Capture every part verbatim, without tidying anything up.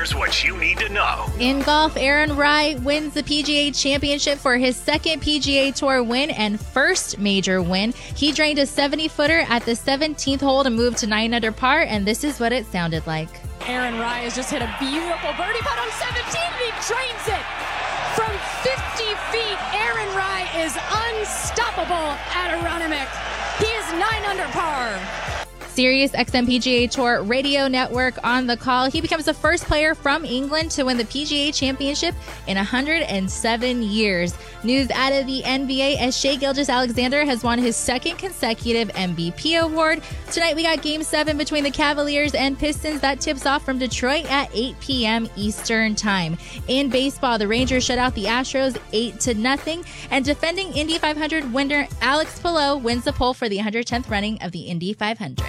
Here's what you need to know. In golf, Aaron Rai wins the P G A Championship for his second P G A Tour win and first major win. He drained a seventy-footer at the seventeenth hole to move to nine under par, and this is what it sounded like. Aaron Rai has just hit a beautiful birdie putt on seventeen, and he drains it. From fifty feet, Aaron Rai is unstoppable at Aronimink. He is nine under par. Sirius X M P G A Tour Radio Network on the call. He becomes the first player from England to win the P G A Championship in one hundred seven years. News out of the N B A as Shai Gilgeous-Alexander has won his second consecutive M V P award. Tonight we got Game seven between the Cavaliers and Pistons. That tips off from Detroit at eight p.m. Eastern Time. In baseball, the Rangers shut out the Astros eight to nothing. And defending Indy five hundred winner Alex Palou wins the pole for the one hundred tenth running of the Indy five hundred.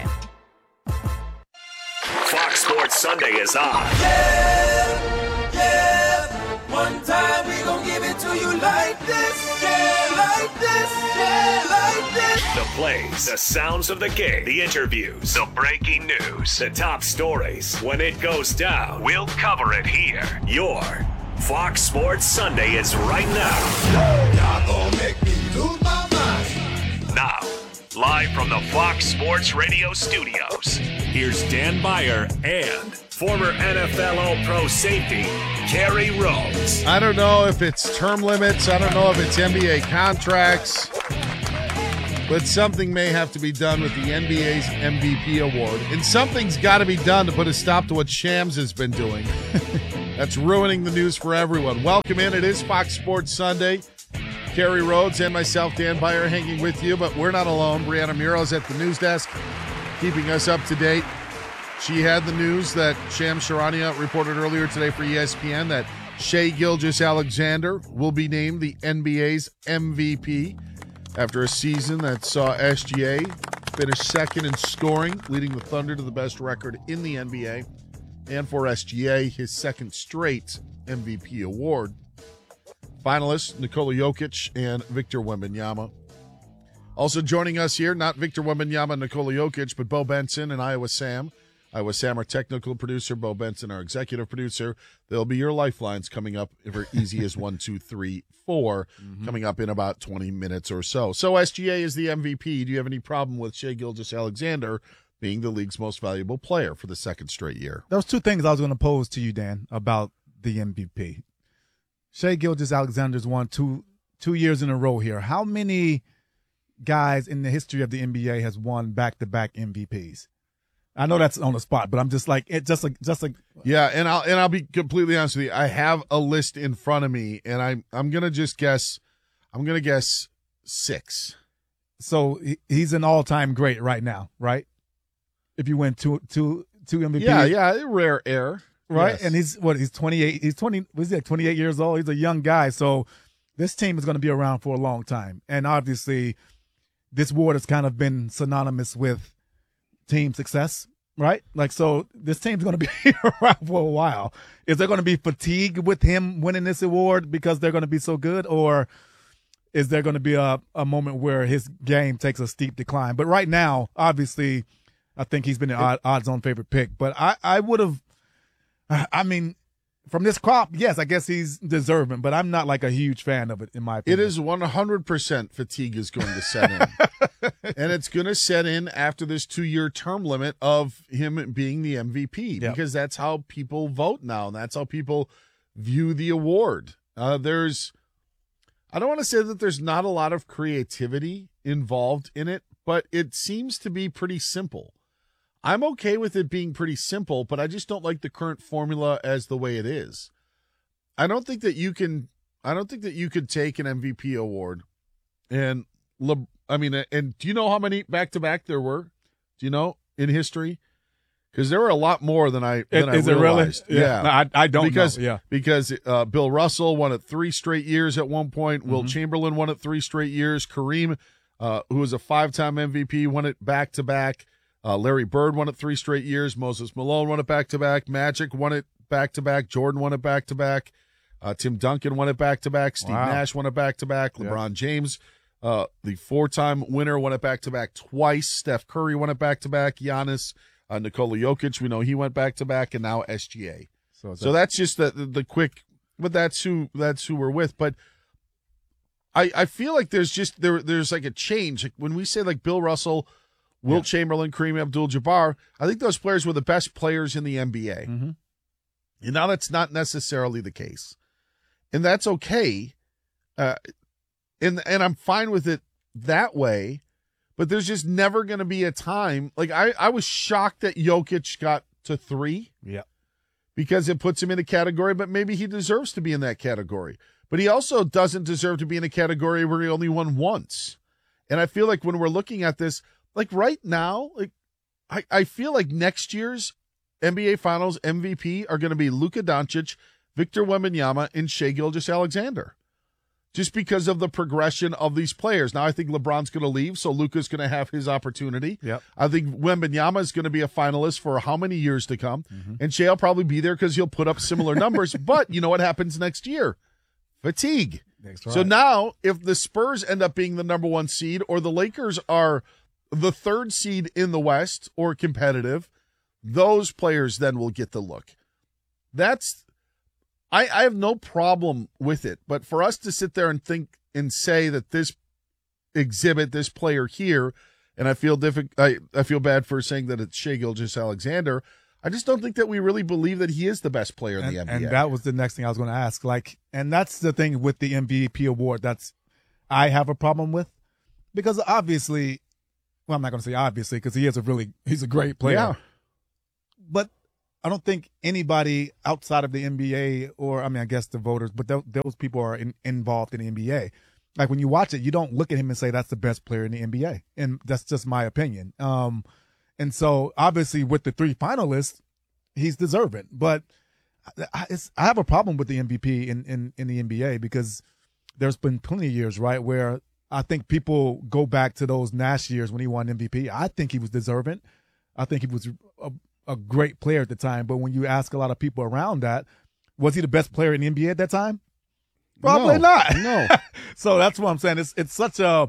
Fox Sports Sunday is on. Yeah, yeah. One time we gon' give it to you like this. Yeah, like this. Yeah, like this. The plays, the sounds of the game, the interviews, the breaking news, the top stories. When it goes down, we'll cover it here. Your Fox Sports Sunday is right now. Y'all gon' make me lose my mind. Now, live from the Fox Sports Radio studios, here's Dan Beyer and former N F L All-Pro safety, Kerry Rhodes. I don't know if it's term limits. I don't know if it's N B A contracts. But something may have to be done with the N B A's M V P award. And something's got to be done to put a stop to what Shams has been doing. That's ruining the news for everyone. Welcome in. It is Fox Sports Sunday. Kerry Rhodes and myself, Dan Beyer, hanging with you, but we're not alone. Brianna Muro's at the news desk, keeping us up to date. She had the news that Shams Charania reported earlier today for E S P N that Shai Gilgeous-Alexander will be named the N B A's M V P after a season that saw S G A finish second in scoring, leading the Thunder to the best record in the N B A, and for S G A, his second straight M V P award. Finalists, Nikola Jokic and Victor Wembanyama. Also joining us here, not Victor Wembanyama and Nikola Jokic, but Bo Benson and Iowa Sam. Iowa Sam, our technical producer, Bo Benson, our executive producer. They'll be your lifelines coming up for easy as one, two, three, four, mm-hmm. coming up in about twenty minutes or so. So S G A is the M V P. Do you have any problem with Shai Gilgeous-Alexander being the league's most valuable player for the second straight year? Those two things I was going to pose to you, Dan, about the M V P. Shai Gilgeous-Alexander's won two two years in a row here. How many guys in the history of the N B A has won back-to-back M V Ps? I know that's on the spot, but I'm just like it. Just like just like yeah. And I'll and I'll be completely honest with you. I have a list in front of me, and I'm I'm gonna just guess. I'm gonna guess six. So he's an all-time great right now, right? If you win two two two M V Ps, yeah, yeah, rare air. Right, yes. And he's what? He's twenty-eight. He's twenty. Was he like twenty-eight years old? He's a young guy. So this team is going to be around for a long time. And obviously, this award has kind of been synonymous with team success, right? Like, so this team's going to be around for a while. Is there going to be fatigue with him winning this award because they're going to be so good, or is there going to be a a moment where his game takes a steep decline? But right now, obviously, I think he's been an odds-on favorite pick. But I I would have. I mean, from this crop, yes, I guess he's deserving, but I'm not like a huge fan of it, in my opinion. It is one hundred percent fatigue is going to set in. And it's going to set in after this two-year term limit of him being the M V P, yep. because that's how people vote now, and that's how people view the award. Uh, there's, I don't want to say that there's not a lot of creativity involved in it, but it seems to be pretty simple. I'm okay with it being pretty simple, but I just don't like the current formula as the way it is. I don't think that you can I don't think that you could take an M V P award and Le, I mean and do you know how many back-to-back there were? Do you know in history? Because there were a lot more than I than is I it realized. Really? Yeah, yeah. No, I, I don't because, know. Yeah, because uh, Bill Russell won it three straight years at one point. Mm-hmm. Will Chamberlain won it three straight years. Kareem, uh, who was a five-time M V P, won it back-to-back. Uh, Larry Bird won it three straight years. Moses Malone won it back-to-back. Magic won it back-to-back. Jordan won it back-to-back. Uh, Tim Duncan won it back-to-back. Steve wow. Nash won it back-to-back. LeBron yeah. James, uh, the four-time winner, won it back-to-back twice. Steph Curry won it back-to-back. Giannis, uh, Nikola Jokic, we know he went back-to-back, and now S G A. So, So that's just the, the the quick, but that's who that's who we're with. But I I feel like there's just there there's like a change. Like when we say like Bill Russell, Wilt Yeah. Chamberlain, Kareem Abdul-Jabbar, I think those players were the best players in the N B A. Mm-hmm. And now that's not necessarily the case, and that's okay. Uh, and and I'm fine with it that way. But there's just never going to be a time like I I was shocked that Jokic got to three. Yeah. Because it puts him in a category, but maybe he deserves to be in that category. But he also doesn't deserve to be in a category where he only won once. And I feel like when we're looking at this, like right now, like I, I feel like next year's N B A Finals M V P are going to be Luka Doncic, Victor Wembanyama, and Shai Gilgeous-Alexander. Just because of the progression of these players. Now I think LeBron's going to leave, so Luka's going to have his opportunity. Yep. I think Wembanyama is going to be a finalist for how many years to come. Mm-hmm. And Shai will probably be there because he'll put up similar numbers. But you know what happens next year? Fatigue. That's So right. now if the Spurs end up being the number one seed or the Lakers are the third seed in the West or competitive, those players then will get the look. That's I, I have no problem with it. But for us to sit there and think and say that this exhibit, this player here, and I feel diffi- I, I feel bad for saying that it's Shai Gilgeous-Alexander, I just don't think that we really believe that he is the best player in and, the N B A. and that was the next thing I was going to ask. Like, and that's the thing with the M V P award. That's I have a problem with because obviously, well, I'm not going to say obviously because he is a really he's a great player. Yeah. But I don't think anybody outside of the N B A or I mean I guess the voters, but th- those people are in, involved in the N B A. Like when you watch it, you don't look at him and say that's the best player in the N B A, and that's just my opinion. Um, and so obviously with the three finalists, he's deserving. But I, it's, I have a problem with the M V P in, in, in the N B A because there's been plenty of years, right, where I think people go back to those Nash years when he won M V P. I think he was deserving. I think he was a, a great player at the time. But when you ask a lot of people around that, was he the best player in the N B A at that time? Probably No, not. no. So that's what I'm saying. It's it's such a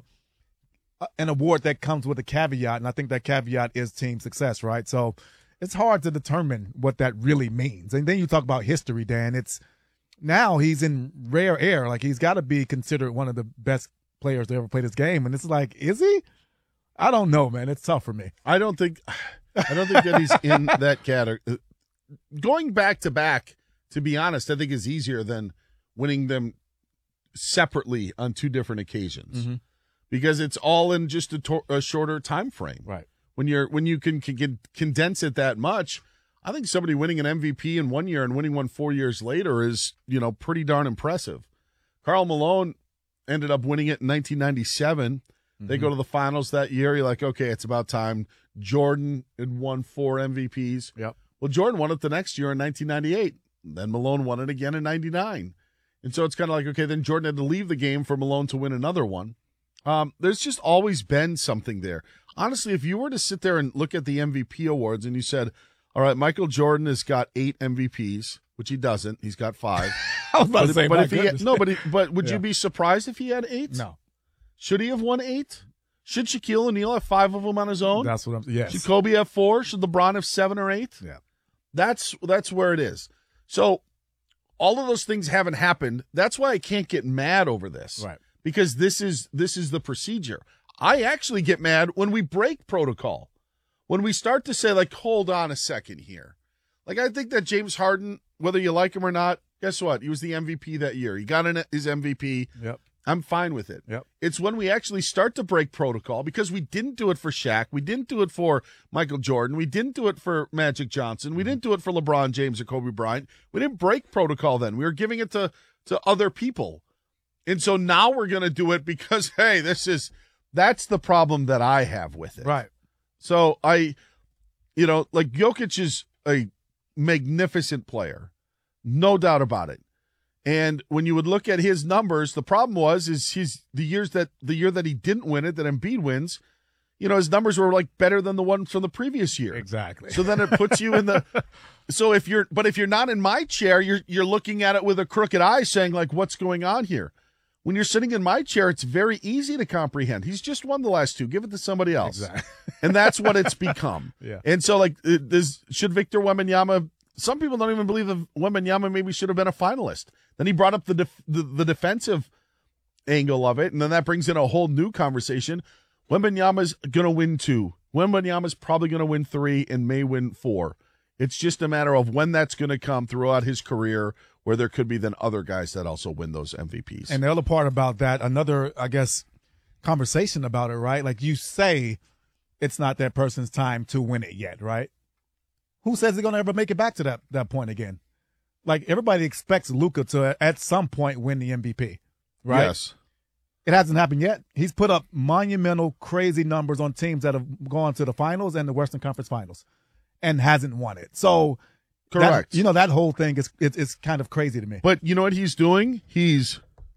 an award that comes with a caveat, and I think that caveat is team success, right? So it's hard to determine what that really means. And then you talk about history, Dan. It's now he's in rare air. Like he's got to be considered one of the best players to ever play this game. And it's like, is he? I don't know, man. It's tough for me. I don't think I don't think that he's in that category. Going back to back, to be honest, I think is easier than winning them separately on two different occasions Mm-hmm. because it's all in just a, to- a shorter time frame. Right. When you're when you can, can condense it that much, I think somebody winning an M V P in one year and winning one four years later is, you know, pretty darn impressive. Karl Malone ended up winning it in nineteen ninety-seven. Mm-hmm. They go to the finals that year. You're like, okay, it's about time. Jordan had won four M V Ps. Yep. Well, Jordan won it the next year in nineteen ninety-eight. Then Malone won it again in ninety-nine. And so it's kind of like, okay, then Jordan had to leave the game for Malone to win another one. Um, there's just always been something there. Honestly, if you were to sit there and look at the M V P awards and you said, all right, Michael Jordan has got eight M V Ps, which he doesn't. He's got five. I was about but to say, but my if he had, goodness. no, but he, but would Yeah. you be surprised if he had eight? No. Should he have won eight? Should Shaquille O'Neal have five of them on his own? That's what I'm yes. Should Kobe have four? Should LeBron have seven or eight? Yeah. That's that's where it is. So all of those things haven't happened. That's why I can't get mad over this. Right. Because this is this is the procedure. I actually get mad when we break protocol. When we start to say, like, hold on a second here. Like, I think that James Harden, whether you like him or not, guess what? He was the M V P that year. He got in his M V P. Yep. I'm fine with it. Yep. It's when we actually start to break protocol because we didn't do it for Shaq. We didn't do it for Michael Jordan. We didn't do it for Magic Johnson. We didn't do it for LeBron James or Kobe Bryant. We didn't break protocol then. We were giving it to, to other people. And so now we're going to do it because, hey, this is – that's the problem that I have with it. Right. So I – you know, like Jokic is a magnificent player. No doubt about it. And when you would look at his numbers, the problem was is he's the years that the year that he didn't win it, that Embiid wins, you know, his numbers were like better than the ones from the previous year. Exactly. So then it puts you in the so if you're but if you're not in my chair, you're you're looking at it with a crooked eye saying like what's going on here. When you're sitting in my chair, it's very easy to comprehend. He's just won the last two. Give it to somebody else. Exactly. And that's what it's become. Yeah. And so like this should Victor Wembanyama some people don't even believe that Wembanyama maybe should have been a finalist. Then he brought up the, def- the the defensive angle of it, and then that brings in a whole new conversation. Wembanyama's going to win two. Wembanyama's probably going to win three and may win four. It's just a matter of when that's going to come throughout his career, where there could be then other guys that also win those M V Ps. And the other part about that, another, I guess, conversation about it, right? Like you say, it's not that person's time to win it yet, right? Who says they're going to ever make it back to that, that point again? Like, everybody expects Luka to, at some point, win the M V P, right? Yes. It hasn't happened yet. He's put up monumental, crazy numbers on teams that have gone to the finals and the Western Conference Finals and hasn't won it. So, correct. That, you know, that whole thing is it, it's kind of crazy to me. But you know what he's doing? He's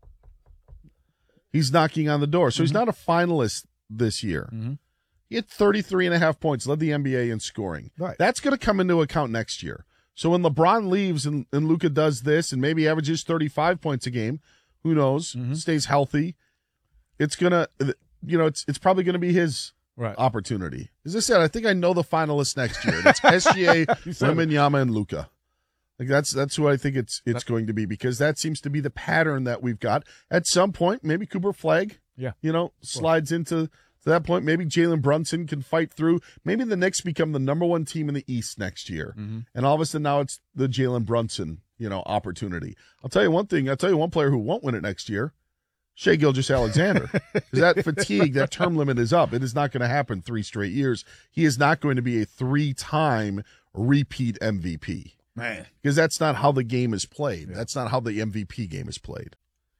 he's knocking on the door. So mm-hmm. he's not a finalist this year. Mm-hmm. He had thirty-three and a half points, led the N B A in scoring. Right. That's going to come into account next year. So when LeBron leaves and, and Luka does this and maybe averages thirty-five points a game, who knows, mm-hmm. stays healthy, it's going to, you know, it's it's probably going to be his right. opportunity. As I said, I think I know the finalists next year. It's S G A, Wembanyama, and Luka. Like that's that's who I think it's it's that, going to be, because that seems to be the pattern that we've got. At some point, maybe Cooper Flagg, yeah, you know, slides into to that point. Maybe Jalen Brunson can fight through. Maybe the Knicks become the number one team in the East next year, mm-hmm. and all of a sudden now it's the Jalen Brunson, you know, opportunity. I'll tell you one thing. I'll tell you one player who won't win it next year. Shai Gilgeous-Alexander, because that fatigue, that term limit is up. It is not going to happen three straight years. He is not going to be a three-time repeat M V P. Man. Because that's not how the game is played. Yeah. That's not how the M V P game is played.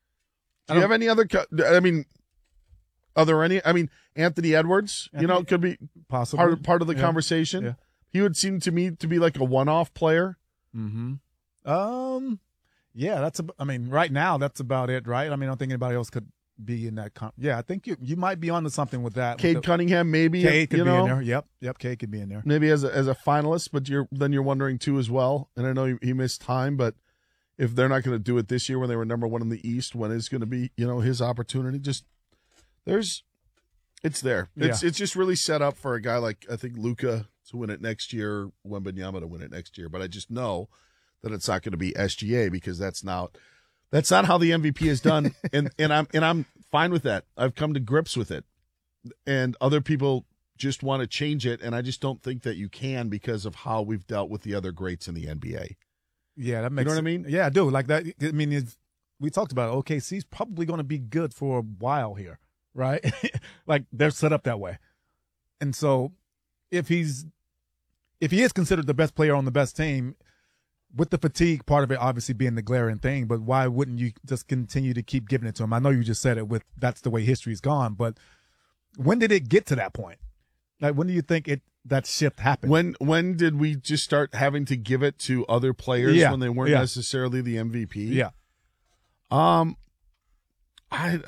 Do you have any other, I mean, are there any, I mean, Anthony Edwards, Anthony, you know, could be possibly part, part of the yeah. conversation. Yeah. He would seem to me to be like a one-off player. Mm-hmm. Um... Yeah, that's. A, I mean, right now that's about it, right? I mean, I don't think anybody else could be in that. Con- yeah, I think you you might be onto something with that. Cade with the, Cunningham, maybe. Cade could you be know? in there. Yep, yep. Cade could be in there. Maybe as a, as a finalist, but you're then you're wondering too as well. And I know he, he missed time, but if they're not going to do it this year when they were number one in the East, when is going to be you know his opportunity? Just there's, it's there. It's yeah. it's just really set up for a guy like I think Luka to win it next year, Wembanyama to win it next year. But I just know that it's not going to be S G A because that's not. That's not how the M V P is done, and, and I'm and I'm fine with that. I've come to grips with it, and other people just want to change it, and I just don't think that you can because of how we've dealt with the other greats in the N B A. Yeah, that makes. You know what I mean? Yeah, I do. Like that. I mean, it's, we talked about it. O K C's probably going to be good for a while here, right? Like they're set up that way, and so if he's if he is considered the best player on the best team. With the fatigue part of it obviously being the glaring thing, but why wouldn't you just continue to keep giving it to him? I know you just said it with that's the way history's gone, but when did it get to that point? Like when do you think it that shift happened? When when did we just start having to give it to other players yeah. when they weren't yeah. necessarily the M V P? Yeah. Um I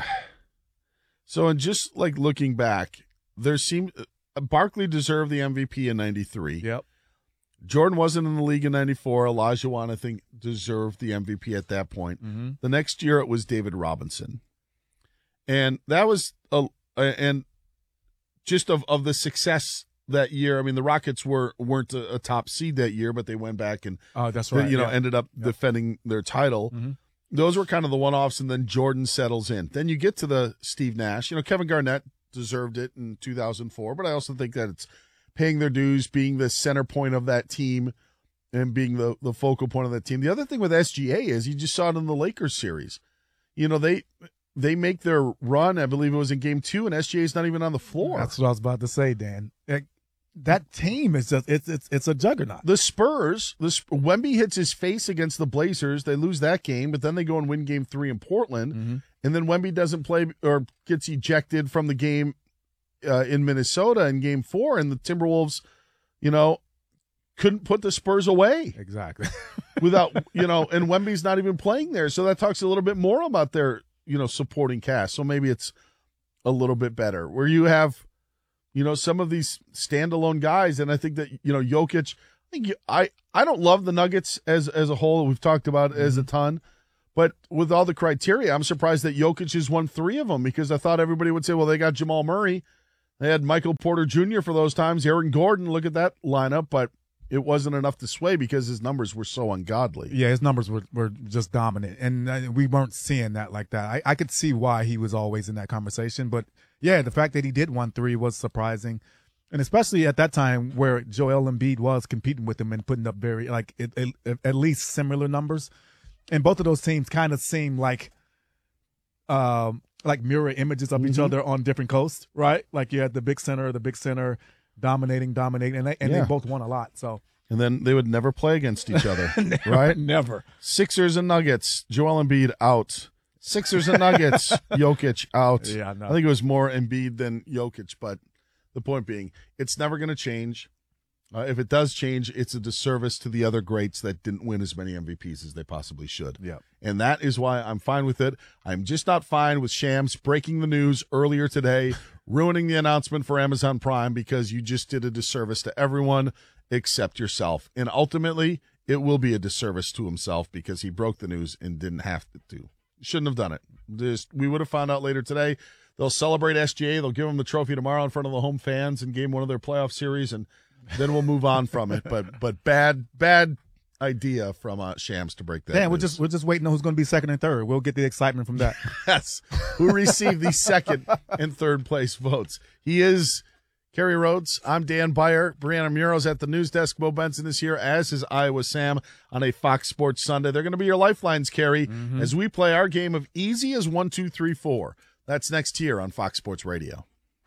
so and just like looking back, there seemed Barkley deserved the M V P in ninety-three. Yep. Jordan wasn't in the league in ninety-four. Olajuwon, I think, deserved the M V P at that point. Mm-hmm. The next year, it was David Robinson. And that was, a, and just of, of the success that year, I mean, the Rockets were, weren't a, a top seed that year, but they went back and, oh, that's right. you know, yeah. ended up yeah. defending their title. Mm-hmm. Those were kind of the one-offs, and then Jordan settles in. Then you get to the Steve Nash. You know, Kevin Garnett deserved it in two thousand four, but I also think that it's paying their dues, being the center point of that team, and being the, the focal point of that team. The other thing with S G A is you just saw it in the Lakers series. You know, they they make their run, I believe it was in game two, and S G A is not even on the floor. That's what I was about to say, Dan. It, that team is just, it's it's it's a juggernaut. The Spurs, the Wemby hits his face against the Blazers. They lose that game, but then they go and win game three in Portland. Mm-hmm. And then Wemby doesn't play or gets ejected from the game Uh, in Minnesota in game four, and the Timberwolves, you know, couldn't put the Spurs away. Exactly. Without, you know, and Wemby's not even playing there. So that talks a little bit more about their, you know, supporting cast. So maybe it's a little bit better where you have, you know, some of these standalone guys. And I think that, you know, Jokic, I think you, I, I don't love the Nuggets as, as a whole. We've talked about mm-hmm. as a ton. But with all the criteria, I'm surprised that Jokic has won three of them because I thought everybody would say, well, they got Jamal Murray. They had Michael Porter Junior for those times, Aaron Gordon. Look at that lineup. But it wasn't enough to sway because his numbers were so ungodly. Yeah, his numbers were, were just dominant, and uh, we weren't seeing that like that. I, I could see why he was always in that conversation, but yeah, the fact that he did one three was surprising, and especially at that time where Joel Embiid was competing with him and putting up very like it, it, at least similar numbers, and both of those teams kind of seem like um like mirror images of mm-hmm. each other on different coasts, right? Like you had the big center, the big center dominating, dominating, and they, and yeah. they both won a lot. So. And then they would never play against each other, never, right? Never. Sixers and Nuggets, Joel Embiid out. Sixers and Nuggets, Jokic out. Yeah, no. I think it was more Embiid than Jokic, but the point being, it's never going to change. Uh, if it does change, it's a disservice to the other greats that didn't win as many M V Ps as they possibly should. Yeah. And that is why I'm fine with it. I'm just not fine with Shams breaking the news earlier today, ruining the announcement for Amazon Prime because you just did a disservice to everyone except yourself. And ultimately, it will be a disservice to himself because he broke the news and didn't have to do. Shouldn't have done it. Just, we would have found out later today. They'll celebrate S G A. They'll give him the trophy tomorrow in front of the home fans in game one of their playoff series, and then we'll move on from it. But but bad bad idea from uh, Shams to break that. Yeah, news. we're just we're just waiting on who's going to be second and third. We'll get the excitement from that. Yes, who received the second and third place votes? He is Kerry Rhodes. I'm Dan Beyer. Brianna Muro's at the news desk. Bo Benson is here, as is Iowa Sam, on a Fox Sports Sunday. They're going to be your lifelines, Kerry, mm-hmm. as we play our game of easy as one, two, three, four. That's next here on Fox Sports Radio.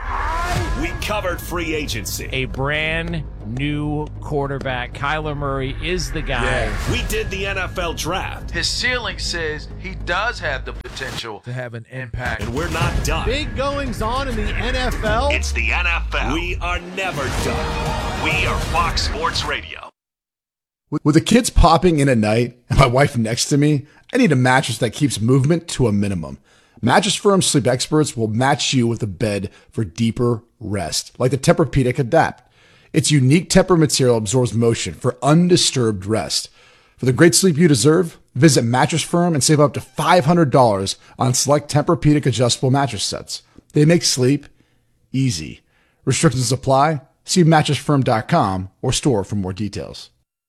We covered free agency. A brand new quarterback. Kyler Murray is the guy. Yeah. We did the N F L draft. His ceiling says he does have the potential to have an impact. And we're not done. Big goings on in the N F L. It's the N F L. We are never done. We are Fox Sports Radio. With the kids popping in at night and my wife next to me, I need a mattress that keeps movement to a minimum. Mattress Firm Sleep Experts will match you with a bed for deeper rest, like the Tempur-Pedic Adapt. Its unique Tempur material absorbs motion for undisturbed rest. For the great sleep you deserve, visit Mattress Firm and save up to five hundred dollars on select Tempur-Pedic adjustable mattress sets. They make sleep easy. Restrictions apply. See mattress firm dot com or store for more details.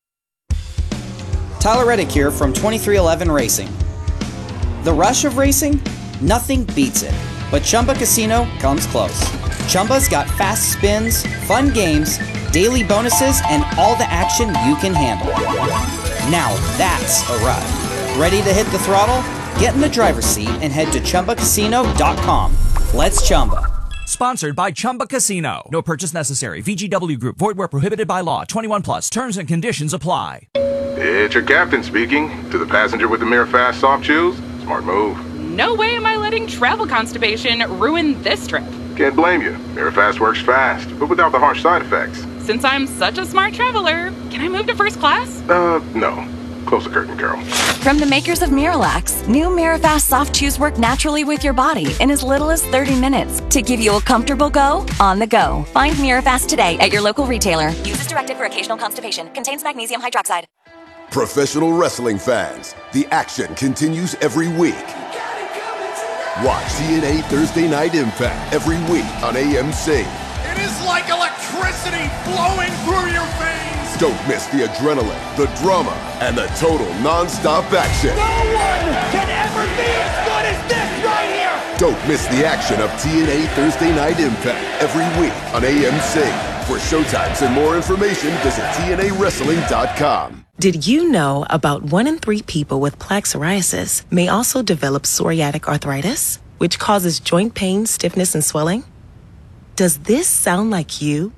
Tyler Reddick here from twenty-three eleven Racing. The rush of racing? Nothing beats it, but Chumba Casino comes close. Chumba's got fast spins, fun games, daily bonuses, and all the action you can handle. Now that's a ride. Ready to hit the throttle? Get in the driver's seat and head to Chumba Casino dot com. Let's Chumba. Sponsored by Chumba Casino. No purchase necessary. V G W Group. Void where prohibited by law. twenty-one plus. Terms and conditions apply. It's your captain speaking. To the passenger with the Mirror Fast soft chews, smart move. No way am I letting travel constipation ruin this trip. Can't blame you. Mirror Fast works fast, but without the harsh side effects. Since I'm such a smart traveler, can I move to first class? Uh, no. Close the curtain, girl. From the makers of Miralax, new Mirafast soft chews work naturally with your body in as little as thirty minutes to give you a comfortable go on the go. Find Mirafast today at your local retailer. Use as directed for occasional constipation. Contains magnesium hydroxide. Professional wrestling fans, the action continues every week. Watch T N A Thursday Night Impact every week on A M C. It is like electricity flowing through your veins. Don't miss the adrenaline, the drama, and the total non-stop action. No one can ever be as good as this right here. Don't miss the action of T N A Thursday Night Impact every week on A M C. For showtimes and more information, visit T N A wrestling dot com. Did you know about one in three people with plaque psoriasis may also develop psoriatic arthritis, which causes joint pain, stiffness, and swelling? Does this sound like you?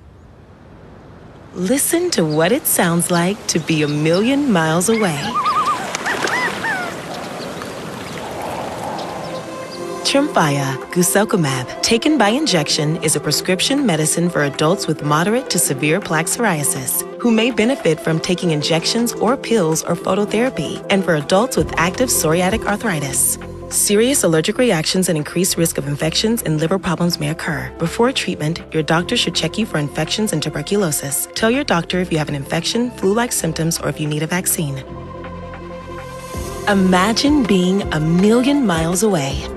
Listen to what it sounds like to be a million miles away. Tremfya guselkumab, taken by injection, is a prescription medicine for adults with moderate to severe plaque psoriasis who may benefit from taking injections or pills or phototherapy, and for adults with active psoriatic arthritis. Serious allergic reactions and increased risk of infections and liver problems may occur. Before treatment, your doctor should check you for infections and tuberculosis. Tell your doctor if you have an infection, flu-like symptoms, or if you need a vaccine. Imagine being a million miles away.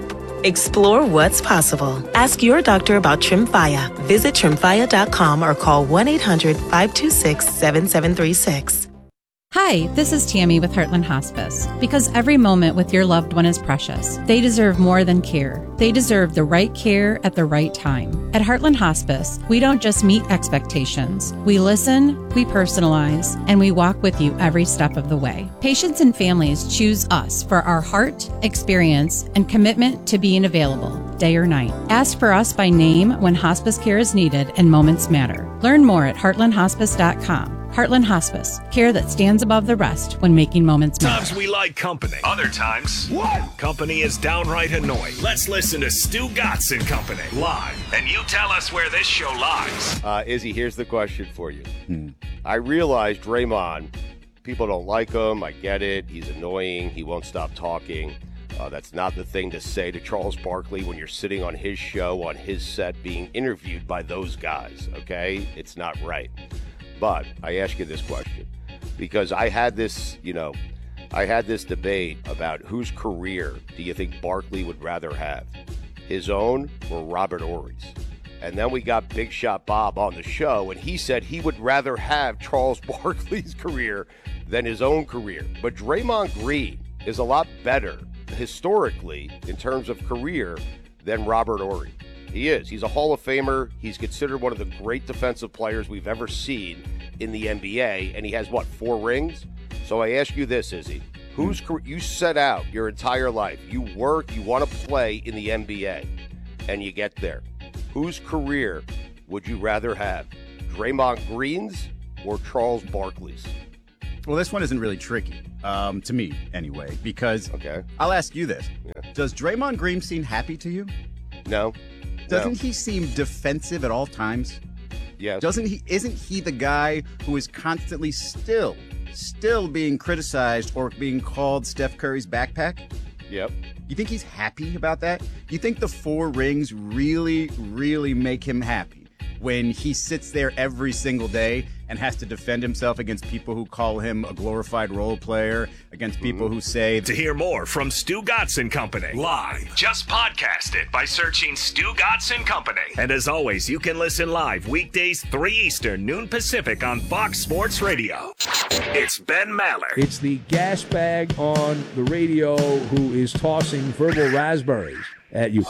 Explore what's possible. Ask your doctor about Tremfya. Visit tremfya dot com or call one eight hundred five two six seven seven three six. Hi, this is Tammy with Heartland Hospice. Because every moment with your loved one is precious, they deserve more than care. They deserve the right care at the right time. At Heartland Hospice, we don't just meet expectations. We listen, we personalize, and we walk with you every step of the way. Patients and families choose us for our heart, experience, and commitment to being available, day or night. Ask for us by name when hospice care is needed and moments matter. Learn more at heartland hospice dot com. Heartland Hospice, care that stands above the rest when making moments matter. Sometimes we like company. Other times, what? Company is downright annoying. Let's listen to Stu Gatz and Company live, and you tell us where this show lies. Uh, Izzy, here's the question for you. Hmm. I realize Draymond, people don't like him. I get it. He's annoying. He won't stop talking. Uh, that's not the thing to say to Charles Barkley when you're sitting on his show, on his set, being interviewed by those guys, okay? It's not right. But I ask you this question because I had this, you know, I had this debate about whose career do you think Barkley would rather have, his own or Robert Horry's? And then we got Big Shot Bob on the show, and he said he would rather have Charles Barkley's career than his own career. But Draymond Green is a lot better historically in terms of career than Robert Horry. He is. He's a Hall of Famer. He's considered one of the great defensive players we've ever seen in the N B A, and he has, what, four rings? So I ask you this, Izzy. Who's you set out your entire life, you work, you want to play in the N B A, and you get there. Whose career would you rather have, Draymond Green's or Charles Barkley's? Well, this one isn't really tricky, um, to me anyway, because okay. I'll ask you this. Yeah. Does Draymond Green seem happy to you? No. Doesn't no. he seem defensive at all times? Yes. Doesn't he? Isn't he the guy who is constantly still, still being criticized or being called Steph Curry's backpack? Yep. You think he's happy about that? Do you think the four rings really, really make him happy when he sits there every single day and has to defend himself against people who call him a glorified role player, against people mm-hmm. who say... To hear more from Stu Gatz and Company live, just podcast it by searching Stu Gatz and Company. And as always, you can listen live weekdays three Eastern, noon Pacific on Fox Sports Radio. It's Ben Maller. It's the gas bag on the radio who is tossing verbal raspberries at you.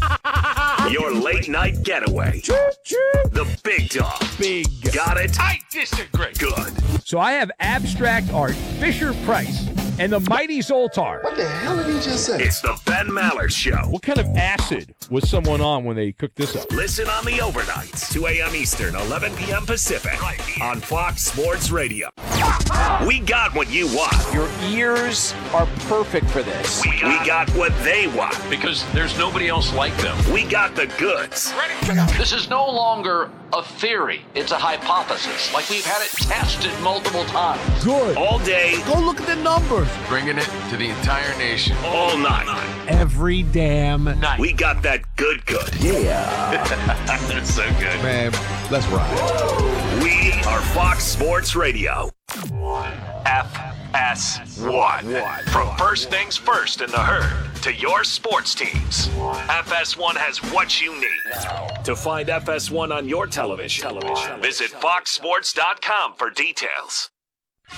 Your late night getaway. The big dog. Big. Got it? I disagree. Good. So I have abstract art, Fisher Price, and the mighty Zoltar. What the hell did he just say? It's the Ben Maller Show. What kind of acid was someone on when they cooked this up? Listen on the overnights, two a.m. Eastern, eleven p.m. Pacific, right on Fox Sports Radio. We got what you want. Your ears are perfect for this. We got, we got what they want. Because there's nobody else like them. We got the goods. This is no longer a theory. It's a hypothesis. Like we've had it tested multiple times. Good. All day. Go look at the numbers. Bringing it to the entire nation. All night. Every damn night. We got that good good. Yeah. That's so good. Man, let's ride. We are Fox Sports Radio. F S one. From first things first in the herd to your sports teams, F S one has what you need. To find F S one on your television, television. Visit fox sports dot com for details.